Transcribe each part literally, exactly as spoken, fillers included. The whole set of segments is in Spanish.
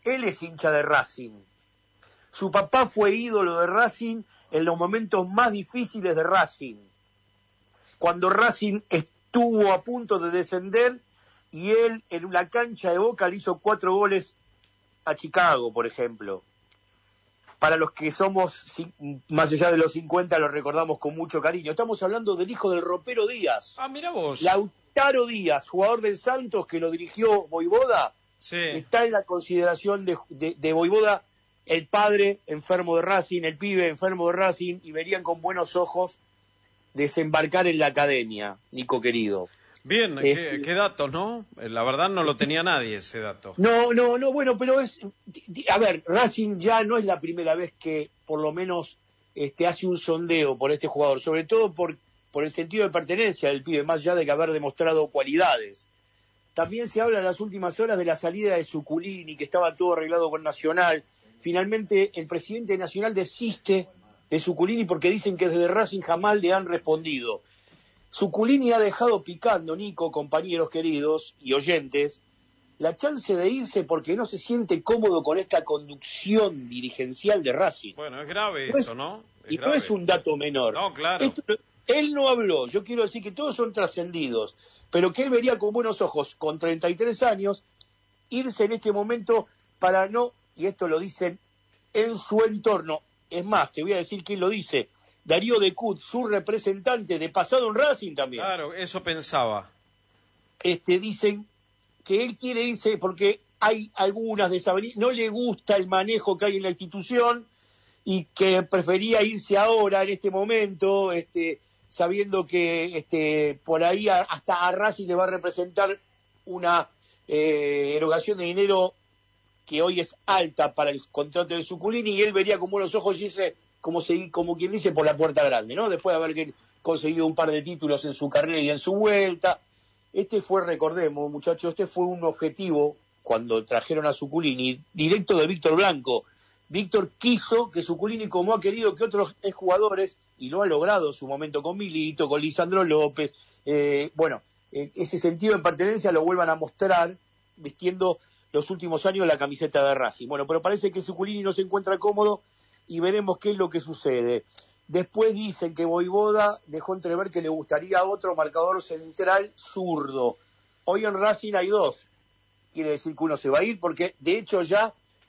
él es hincha de Racing. Su papá fue ídolo de Racing en los momentos más difíciles de Racing. Cuando Racing estuvo a punto de descender y él en una cancha de Boca le hizo cuatro goles a Chicago, por ejemplo. Para los que somos más allá de los cincuenta lo recordamos con mucho cariño. Estamos hablando del hijo del ropero Díaz. Ah, mira vos. Lautaro Díaz, jugador del Santos que lo dirigió Voivoda. Sí. Está en la consideración de, de, de Voivoda, el padre enfermo de Racing, el pibe enfermo de Racing, y verían con buenos ojos desembarcar en la academia, Nico querido. Bien, Eh, qué, qué datos, ¿no? La verdad no lo tenía nadie ese dato. No, no, no, bueno, pero es... A ver, Racing ya no es la primera vez que por lo menos este, hace un sondeo por este jugador, sobre todo por, por el sentido de pertenencia del pibe, más allá de que haber demostrado cualidades. También se habla en las últimas horas de la salida de Zuculini, que estaba todo arreglado con Nacional. Finalmente, el presidente de Nacional desiste de Zuculini porque dicen que desde Racing jamás le han respondido. Zuculini ha dejado picando, Nico, compañeros queridos y oyentes, la chance de irse porque no se siente cómodo con esta conducción dirigencial de Racing. Bueno, es grave no esto, es, ¿no? Es y grave. no es un dato menor. No, claro. Esto, él no habló, yo quiero decir que todos son trascendidos, pero que él vería con buenos ojos, con treinta y tres años, irse en este momento para no, y esto lo dicen en su entorno, es más, te voy a decir quién lo dice, Darío de Cut, su representante de pasado en Racing también. Claro, eso pensaba. Este, dicen que él quiere irse porque hay algunas desavenencias, no le gusta el manejo que hay en la institución y que prefería irse ahora, en este momento, este, sabiendo que este, por ahí a, hasta a Racing le va a representar una eh, erogación de dinero que hoy es alta para el contrato de Zuculini, y él vería con buenos ojos irse, como, se, como quien dice, por la puerta grande, ¿no? Después de haber conseguido un par de títulos en su carrera y en su vuelta. Este fue, recordemos, muchachos, este fue un objetivo, cuando trajeron a Zuculini, directo de Víctor Blanco. Víctor quiso que Zuculini, como ha querido que otros jugadores, y lo ha logrado en su momento con Milito, con Lisandro López, eh, bueno, eh, ese sentido de pertenencia lo vuelvan a mostrar vistiendo los últimos años la camiseta de Racing. Bueno, pero parece que Zuculini no se encuentra cómodo y veremos qué es lo que sucede. Después dicen que Voivoda dejó entrever que le gustaría otro marcador central zurdo. Hoy en Racing hay dos. Quiere decir que uno se va a ir porque, de hecho, ya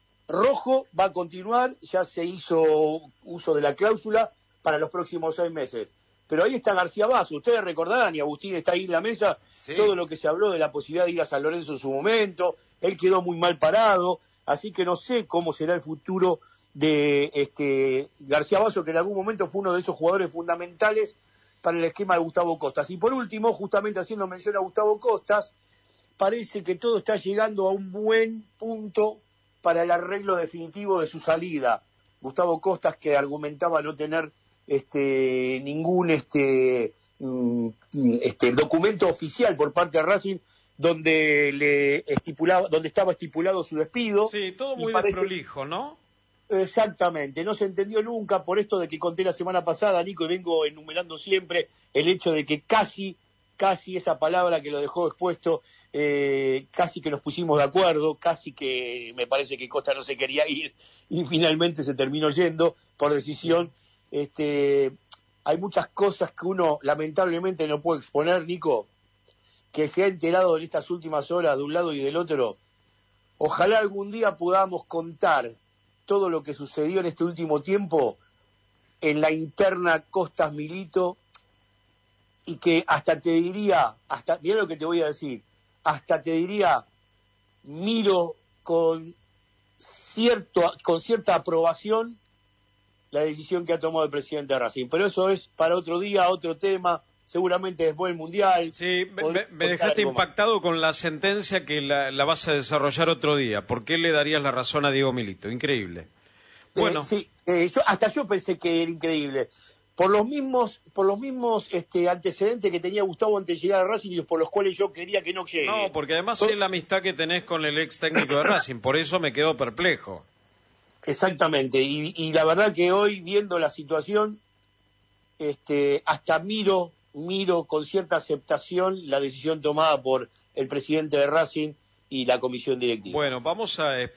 Rojo va a continuar, ya se hizo uso de la cláusula para los próximos seis meses. Pero ahí está García Basso, ustedes recordarán, y Agustín está ahí en la mesa, sí, todo lo que se habló de la posibilidad de ir a San Lorenzo en su momento, él quedó muy mal parado, así que no sé cómo será el futuro de este García Basso, que en algún momento fue uno de esos jugadores fundamentales para el esquema de Gustavo Costas. Y por último, justamente haciendo mención a Gustavo Costas, parece que todo está llegando a un buen punto para el arreglo definitivo de su salida. Gustavo Costas, que argumentaba no tener este ningún este, este documento oficial por parte de Racing donde le estipulaba, donde estaba estipulado su despido. Sí, todo muy parece... desprolijo, ¿no? Exactamente, no se entendió nunca por esto de que conté la semana pasada, Nico, y vengo enumerando siempre el hecho de que casi, casi esa palabra que lo dejó expuesto, eh, casi que nos pusimos de acuerdo, casi que me parece que Costa no se quería ir y finalmente se terminó yendo por decisión. Este, hay muchas cosas que uno lamentablemente no puede exponer, Nico, que se ha enterado en estas últimas horas de un lado y del otro. Ojalá algún día podamos contar todo lo que sucedió en este último tiempo en la interna Costas Milito, y que hasta te diría, hasta mira lo que te voy a decir, hasta te diría, miro con cierto, con cierta aprobación la decisión que ha tomado el presidente de Racing. Pero eso es para otro día, otro tema, seguramente después del Mundial. Sí, me, me dejaste impactado con la sentencia que la, la vas a desarrollar otro día. ¿Por qué le darías la razón a Diego Milito? Increíble. Bueno. Eh, sí, eh, yo, hasta yo pensé que era increíble. Por los mismos, por los mismos este, antecedentes que tenía Gustavo antes de llegar a Racing y por los cuales yo quería que no llegue. No, porque además sé la amistad que tenés con el ex técnico de Racing, por eso me quedo perplejo. Exactamente, y, y la verdad que hoy, viendo la situación, este, hasta miro, miro con cierta aceptación la decisión tomada por el presidente de Racing y la comisión directiva. Bueno, vamos a esperar